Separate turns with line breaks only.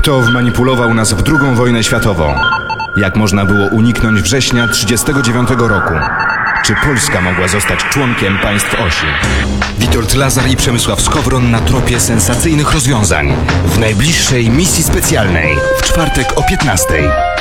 Kto wmanipulował nas w II wojnę światową? Jak można było uniknąć września 1939 roku? Czy Polska mogła zostać członkiem państw osi? Witold Lazar i Przemysław Skowron na tropie sensacyjnych rozwiązań w najbliższej misji specjalnej w czwartek o 15:00.